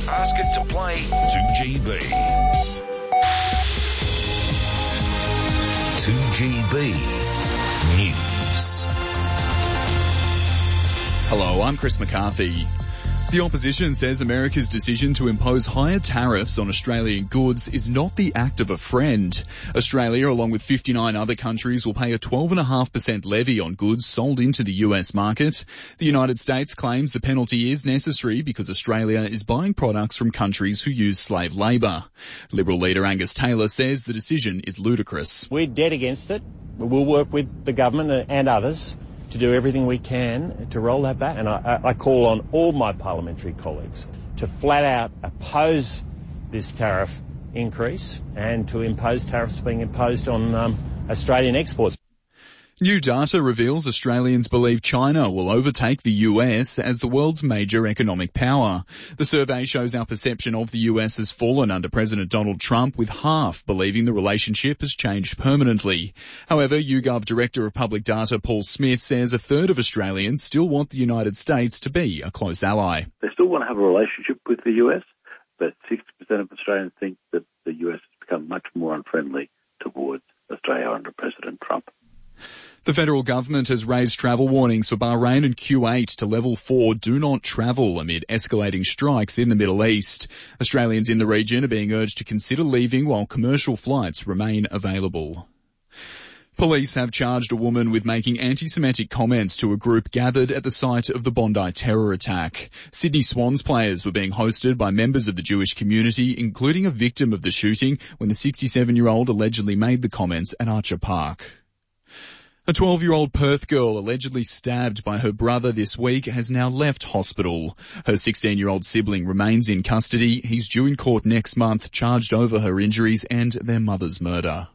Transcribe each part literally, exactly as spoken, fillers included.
Ask it to play two G B. two G B News. Hello, I'm Chris McCarthy. The opposition says America's decision to impose higher tariffs on Australian goods is not the act of a friend. Australia, along with fifty-nine other countries, will pay a twelve point five percent levy on goods sold into the U S market. The United States claims the penalty is necessary because Australia is buying products from countries who use slave labour. Liberal leader Angus Taylor says the decision is ludicrous. We're dead against it. We'll work with the government and others to do everything we can to roll that back. And I, I call on all my parliamentary colleagues to flat out oppose this tariff increase and to impose tariffs being imposed on um, Australian exports. New data reveals Australians believe China will overtake the U S as the world's major economic power. The survey shows our perception of the U S has fallen under President Donald Trump, with half believing the relationship has changed permanently. However, YouGov Director of Public Data Paul Smith says a third of Australians still want the United States to be a close ally. They still want to have a relationship with the U S, but sixty percent of Australians think that the U S has become much more unfriendly towards Australia under President Trump. The federal government has raised travel warnings for Bahrain and Kuwait to level four do not travel amid escalating strikes in the Middle East. Australians in the region are being urged to consider leaving while commercial flights remain available. Police have charged a woman with making anti-Semitic comments to a group gathered at the site of the Bondi terror attack. Sydney Swans players were being hosted by members of the Jewish community, including a victim of the shooting when the sixty-seven-year-old allegedly made the comments at Archer Park. A twelve-year-old Perth girl allegedly stabbed by her brother this week has now left hospital. Her sixteen-year-old sibling remains in custody. He's due in court next month, charged over her injuries and their mother's murder.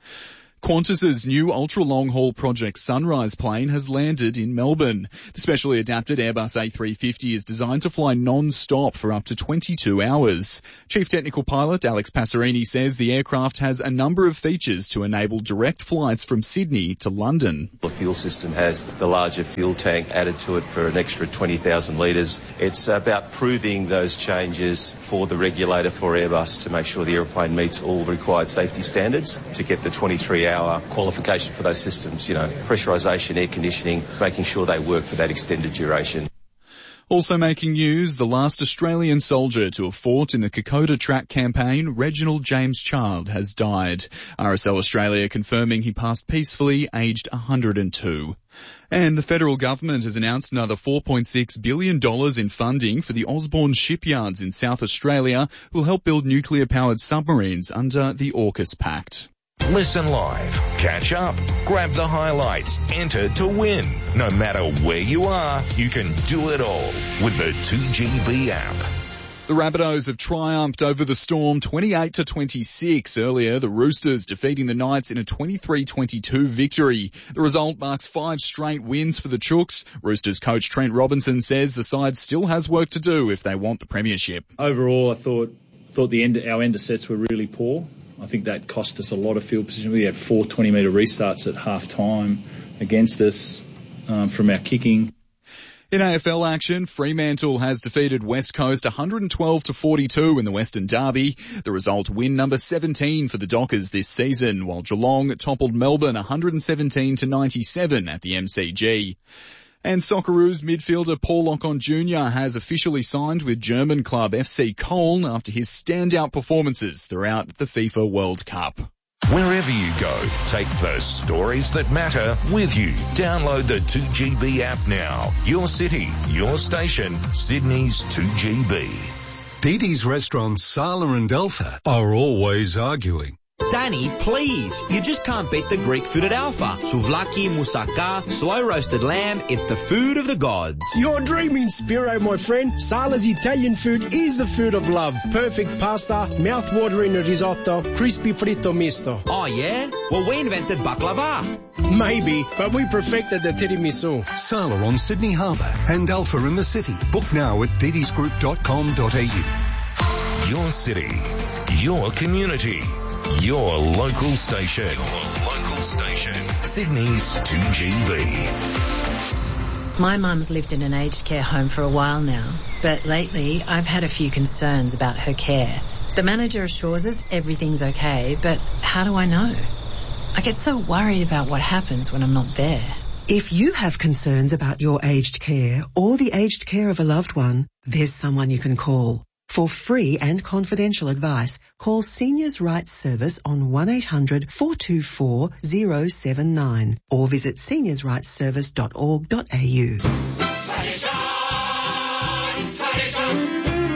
Qantas's new ultra-long-haul Project Sunrise plane has landed in Melbourne. The specially adapted Airbus A three fifty is designed to fly non-stop for up to twenty-two hours. Chief Technical Pilot Alex Passerini says the aircraft has a number of features to enable direct flights from Sydney to London. The fuel system has the larger fuel tank added to it for an extra twenty thousand litres. It's about proving those changes for the regulator for Airbus to make sure the airplane meets all required safety standards to get the twenty-three hour qualification for those systems, you know, pressurisation, air conditioning, making sure they work for that extended duration. Also making news, the last Australian soldier to have fought in the Kokoda Track campaign, Reginald James Child, has died. R S L Australia confirming he passed peacefully, aged one hundred and two. And the federal government has announced another four point six billion dollars in funding for the Osborne shipyards in South Australia, who will help build nuclear-powered submarines under the AUKUS Pact. Listen live, catch up, grab the highlights, enter to win. No matter where you are, you can do it all with the two G B app. The Rabbitohs have triumphed over the Storm twenty-eight to twenty-six. Earlier, the Roosters defeating the Knights in a twenty-three twenty-two victory. The result marks five straight wins for the Chooks. Roosters coach Trent Robinson says the side still has work to do if they want the premiership. Overall, I thought thought the end our end of sets were really poor. I think that cost us a lot of field position. We had four twenty-metre restarts at half-time against us um, from our kicking. In A F L action, Fremantle has defeated West Coast one hundred twelve to forty-two in the Western Derby. The result win number seventeen for the Dockers this season, while Geelong toppled Melbourne one hundred seventeen to ninety-seven at the M C G. And Socceroos midfielder Paul Lockon Junior has officially signed with German club F C Köln after his standout performances throughout the FIFA World Cup. Wherever you go, take the stories that matter with you. Download the two G B app now. Your city, your station, Sydney's two G B. Dee Dee's restaurants Sala and Alpha are always arguing. Danny, please. You just can't beat the Greek food at Alpha. Souvlaki, moussaka, slow roasted lamb. It's the food of the gods. You're dreaming, Spiro, my friend. Sala's Italian food is the food of love. Perfect pasta, mouth-watering risotto, crispy fritto misto. Oh, yeah? Well, we invented baklava. Maybe, but we perfected the tiramisu. Sala on Sydney Harbour and Alpha in the city. Book now at didisgroup dot com dot a u. Your city, your community, your local station. Your local station. Sydney's two G B. My mum's lived in an aged care home for a while now, but lately I've had a few concerns about her care. The manager assures us everything's okay, but how do I know? I get so worried about what happens when I'm not there. If you have concerns about your aged care or the aged care of a loved one, there's someone you can call. For free and confidential advice, call Seniors' Rights Service on one eight hundred four two four zero seven nine or visit seniors rights service dot org dot a u. Tradition, tradition,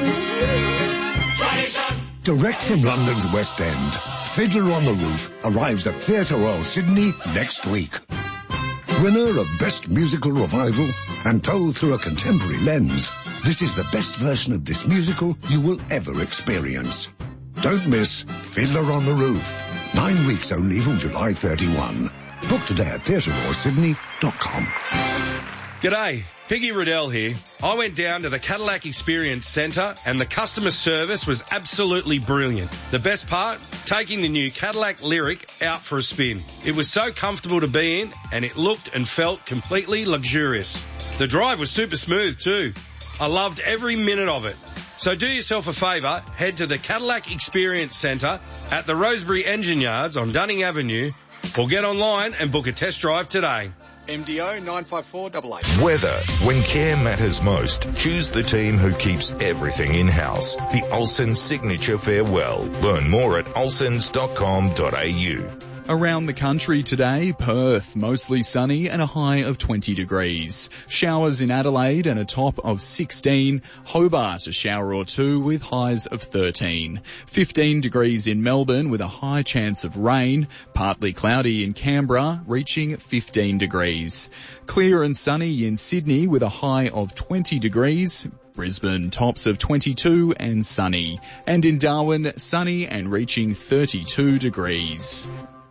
tradition. Direct from London's West End, Fiddler on the Roof arrives at Theatre Royal Sydney next week. Winner of Best Musical Revival and told through a contemporary lens, this is the best version of this musical you will ever experience. Don't miss Fiddler on the Roof. Nine weeks only from July thirty-first. Book today at theatre royal sydney dot com. G'day, Piggy Riddell here. I went down to the Cadillac Experience Centre and the customer service was absolutely brilliant. The best part? Taking the new Cadillac Lyric out for a spin. It was so comfortable to be in and it looked and felt completely luxurious. The drive was super smooth too. I loved every minute of it. So do yourself a favour, head to the Cadillac Experience Centre at the Rosebery Engine Yards on Dunning Avenue or get online and book a test drive today. M D O nine five four eight eight. Weather. When care matters most, choose the team who keeps everything in-house. The Olsen Signature Farewell. Learn more at olsens dot com dot a u. Around the country today, Perth, mostly sunny and a high of twenty degrees. Showers in Adelaide and a top of sixteen. Hobart, a shower or two with highs of thirteen. fifteen degrees in Melbourne with a high chance of rain. Partly cloudy in Canberra, reaching fifteen degrees. Clear and sunny in Sydney with a high of twenty degrees. Brisbane, tops of twenty-two and sunny. And in Darwin, sunny and reaching thirty-two degrees.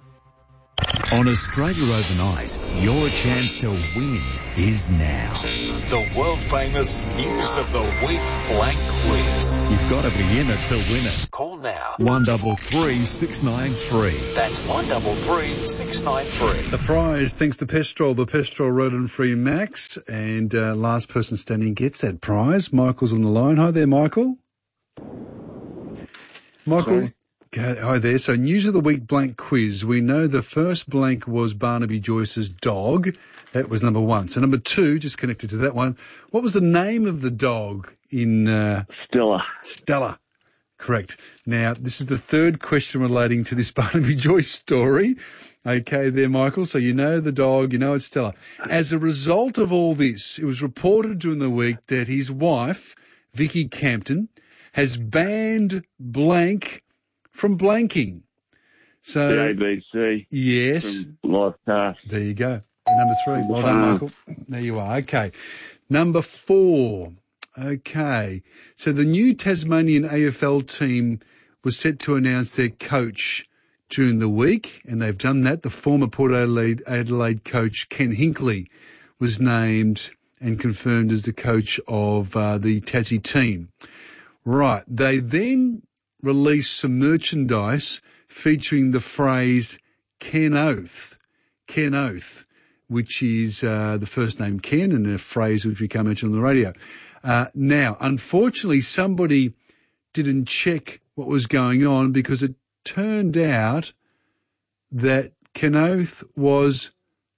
On Australia Overnight, your chance to win is now. The world-famous News of the Week blank quiz. You've got to be in it to win it. Call now. one double three six nine three. That's one double three six nine three. The prize, thanks to Pestrol, the Pestrol Rodent-Free Max, and uh, last person standing gets that prize. Michael's on the line. Hi there, Michael. Michael. Sorry. Hi there. So News of the Week blank quiz. We know the first blank was Barnaby Joyce's dog. That was number one. So number two, just connected to that one, what was the name of the dog in... Uh, Stella. Stella. Correct. Now, this is the third question relating to this Barnaby Joyce story. Okay there, Michael. So you know the dog, you know it's Stella. As a result of all this, it was reported during the week that his wife, Vicky Campton, has banned blank from blanking. So the A B C. Yes. From Lifecast. There you go. And number three. Well done, Michael. There you are. Okay. Number four. Okay. So the new Tasmanian A F L team was set to announce their coach during the week, and they've done that. The former Port Adelaide, Adelaide coach, Ken Hinkley, was named and confirmed as the coach of uh, the Tassie team. Right. They then released some merchandise featuring the phrase Ken Oath. Ken Oath, which is uh, the first name Ken and a phrase which we can't mention on the radio. Uh, now, unfortunately, somebody didn't check what was going on because it turned out that Ken Oath was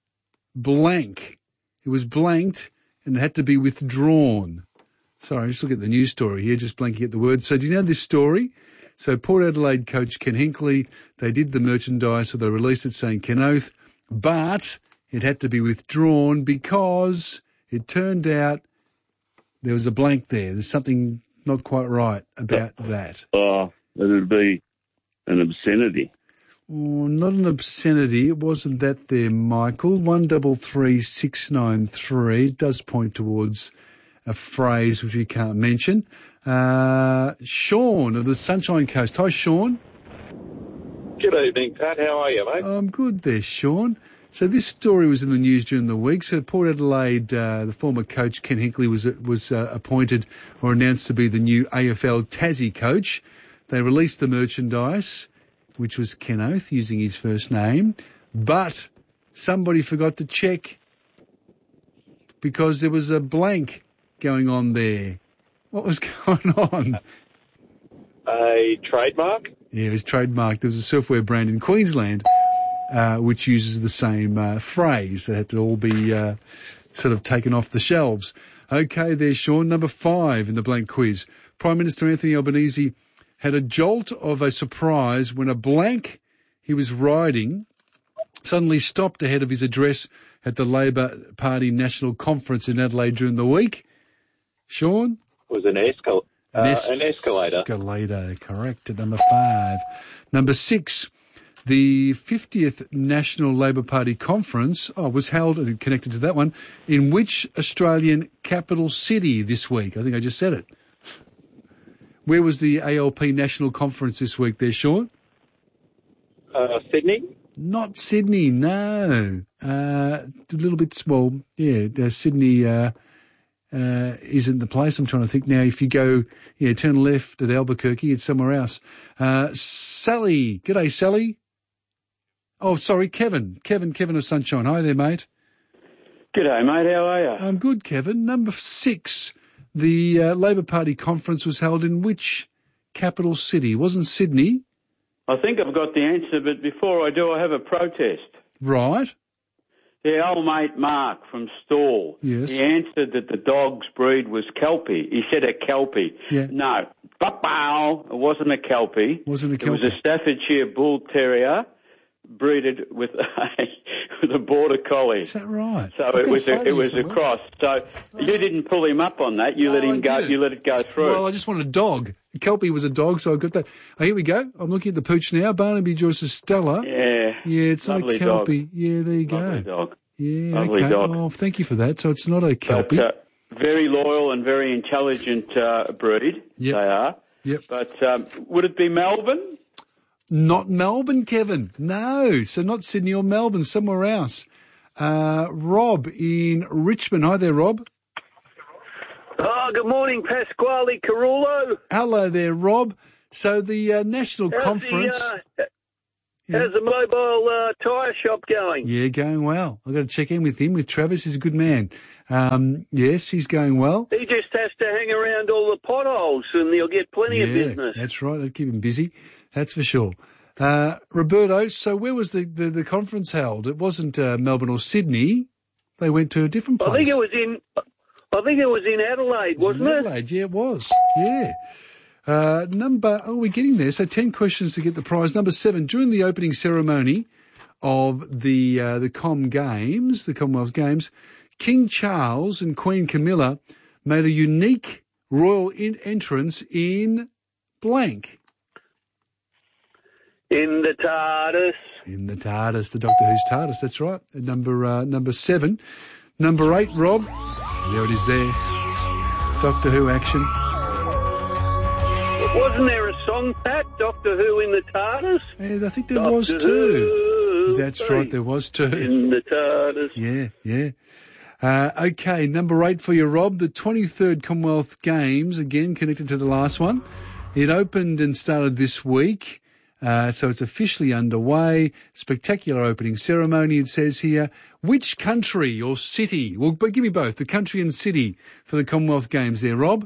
blank. It was blanked and had to be withdrawn. Sorry, just look at the news story here, just blanking at the word. So do you know this story? So Port Adelaide coach Ken Hinkley, they did the merchandise, so they released it saying Ken Oath, but it had to be withdrawn because it turned out there was a blank there. There's something not quite right about that. Oh, it would be an obscenity. Oh, not an obscenity. It wasn't that there, Michael. One double three six nine three. It does point towards a phrase which we can't mention. Uh, Sean of the Sunshine Coast. Hi, Sean. Good evening, Pat. How are you, mate? I'm good there, Sean. So this story was in the news during the week. So Port Adelaide, uh, the former coach Ken Hinkley was was uh, appointed or announced to be the new A F L Tassie coach. They released the merchandise, which was Ken Oath, using his first name, but somebody forgot to check because there was a blank going on there. What was going on? A trademark? Yeah, it was trademarked. There was a surfwear brand in Queensland uh, which uses the same uh, phrase. They had to all be uh, sort of taken off the shelves. Okay, there's Sean. Number five in the blank quiz. Prime Minister Anthony Albanese had a jolt of a surprise when a blank he was riding suddenly stopped ahead of his address at the Labor Party National Conference in Adelaide during the week. Sean? It was an, escal- uh, an, es- an escalator. Escalator, correct. At number five. Number six, the fiftieth National Labor Party Conference oh, was held, and connected to that one, in which Australian capital city this week? I think I just said it. Where was the A L P National Conference this week there, Sean? Uh, Sydney? Not Sydney, no. Uh, a little bit small. Yeah, uh, Sydney uh, uh, isn't the place. I'm trying to think now. If you go, yeah, turn left at Albuquerque, it's somewhere else. Uh, Sally. G'day, Sally. Oh, sorry, Kevin. Kevin, Kevin of Sunshine. Hi there, mate. G'day, mate. How are you? I'm good, Kevin. Number six. The uh, Labor Party conference was held in which capital city? It wasn't Sydney. I think I've got the answer, but before I do, I have a protest. Right. Yeah, old mate Mark from Stawell. Yes. He answered that the dog's breed was Kelpie. He said a Kelpie. Yeah. No. Bow. It wasn't a Kelpie. Wasn't a Kelpie. It was a Staffordshire Bull Terrier breeded with a, with a Border Collie. Is that right? So it was a, it was a cross. So you didn't pull him up on that. You No, let him I go. didn't. You let it go through. Well, I just wanted a dog. Kelpie was a dog, so I got that. Oh, here we go. I'm looking at the pooch now. Barnaby Joyce's Stella. Yeah. Yeah, it's Lovely not a Kelpie. dog. Yeah, there you go. Lovely dog. Yeah, Lovely okay. dog. Oh, thank you for that. So it's not a Kelpie. But, uh, very loyal and very intelligent uh, breed. Yep. They are. Yep. But um, would it be Melbourne? Not Melbourne, Kevin. No. So not Sydney or Melbourne, somewhere else. Uh, Rob in Richmond. Hi there, Rob. Oh, good morning, Pasquale Carullo. Hello there, Rob. So the uh, national How's conference. The, uh, how's the mobile uh, tyre shop going? Yeah, going well. I've got to check in with him, with Travis. He's a good man. Um, yes, he's going well. He just has to hang around all the potholes and he'll get plenty yeah, of business. That's right. That'll keep him busy. That's for sure. Uh, Roberto, so where was the, the, the conference held? It wasn't uh, Melbourne or Sydney. They went to a different place. I think it was in, I think it was in Adelaide, wasn't it? Adelaide, yeah, it was. Yeah. Uh, number, oh, we're getting there. So ten questions to get the prize. Number seven, during the opening ceremony of the, uh, the Com Games, the Commonwealth Games, King Charles and Queen Camilla made a unique royal in- entrance in blank. In the TARDIS. In the TARDIS, the Doctor Who's TARDIS, that's right. Number, uh, number seven. Number eight, Rob. There it is there. Doctor Who action. Wasn't there a song, Pat? Doctor Who in the TARDIS? Yeah, I think there Doctor was too. Who. That's right, there was too. In the TARDIS. Yeah, yeah. Uh, okay, number eight for you, Rob. The twenty-third Commonwealth Games, again connected to the last one. It opened and started this week. Uh, so it's officially underway. Spectacular opening ceremony, it says here. Which country or city? Well, but give me both, the country and city for the Commonwealth Games there, Rob.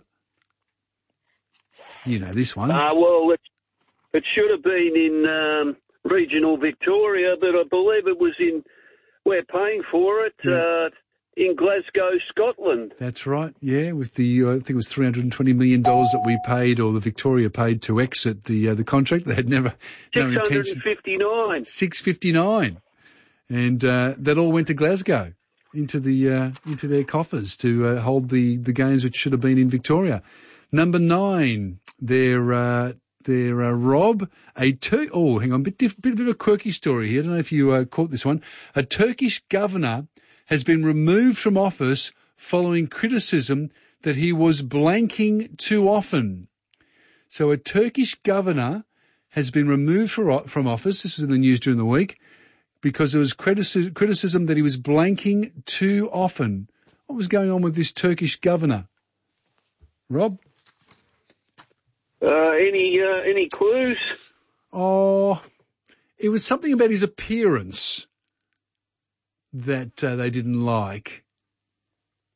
You know this one. Uh, well, it, it should have been in um, regional Victoria, but I believe it was in, we're paying for it, Yeah. uh, in Glasgow, Scotland. That's right, yeah, with the, uh, I think it was three hundred twenty million dollars that we paid, or the Victoria paid to exit the uh, the contract. They had never, no intention. six hundred fifty-nine. six fifty-nine. And uh, that all went to Glasgow, into the uh, into their coffers to uh, hold the, the games which should have been in Victoria. Number nine, their, uh, their, uh, Rob, a Tur- oh, hang on, bit, diff- bit, bit of a quirky story here. I don't know if you uh, caught this one. A Turkish governor has been removed from office following criticism that he was blanking too often. So a Turkish governor has been removed from office, this was in the news during the week, because there was criticism that he was blanking too often. What was going on with this Turkish governor? Rob? Uh, any, uh, any clues? Oh, it was something about his appearance that uh, they didn't like.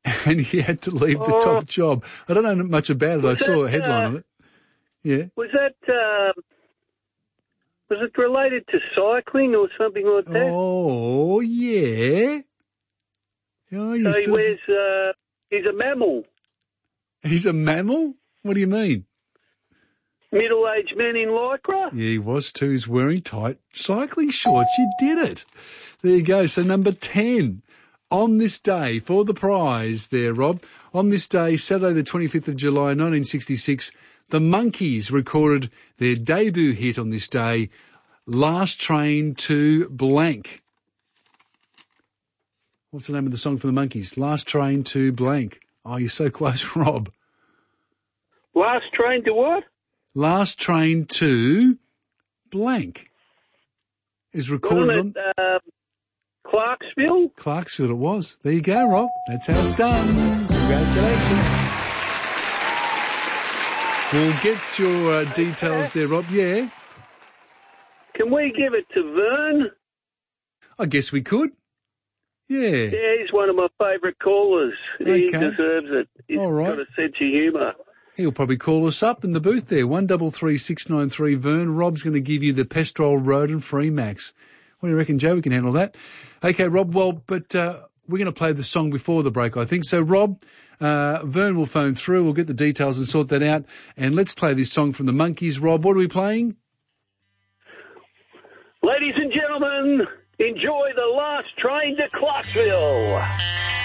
and he had to leave the Oh. top job. I don't know much about it. I Was saw that, a headline uh, on it. Yeah. Was that, um, was it related to cycling or something like that? Oh, yeah. Oh, you so he still- wears, uh, he's a mammal. He's a mammal? What do you mean? Middle-aged man in Lycra. Yeah, he was too. He's wearing tight cycling shorts. You did it. There you go. So number ten. On this day, for the prize there, Rob, on this day, Saturday the twenty-fifth of July, nineteen sixty-six, the Monkees recorded their debut hit on this day, Last Train to Blank. What's the name of the song for the Monkees? Last Train to Blank. Oh, you're so close, Rob. Last train to what? Last Train to Blank is recorded on Wasn't it, um, Clarksville? Clarksville. It was. There you go, Rob. That's how it's done. Congratulations. We'll get your uh, details there, Rob. Yeah, Can we give it to Vern? I guess we could. Yeah. Yeah, he's one of my favourite callers. He Okay. deserves it. He's All right. got a sense of humour. He'll probably call us up in the booth there. One double three six nine three Vern. Rob's going to give you the Pestrol Road and Free Max. What do you reckon, Joe? We can handle that. Okay, Rob. Well, but uh, we're going to play the song before the break, I think. So, Rob, uh, Vern will phone through. We'll get the details and sort that out. And let's play this song from the Monkees. Rob, what are we playing? Ladies and gentlemen, enjoy the last train to Clarksville.